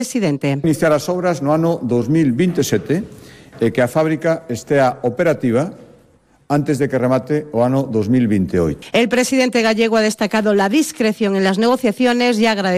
Presidente. Iniciar as obras no ano 2027 e que a fábrica estea operativa antes de que remate o ano 2028. El presidente gallego ha destacado la discreción en las negociaciones y agradecido